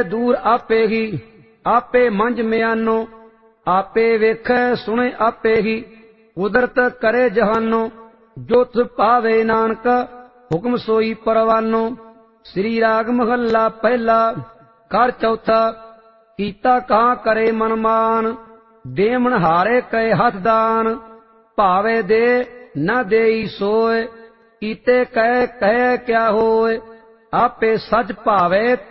दूर आपे ही, आपे मंझ म्यानो, आपे वेखै सुने आपे ही, कुदरत करे जहानो, जो तुझ पावे नानक, हुक्म सोई परवानो। श्री राग महला पहला, कर चौथा। कीता कहाँ करे मनमान, देमन हारे कहे हथ दान, भावे दे न देई सोय, कीते कह क्या होय, आपे सच भावे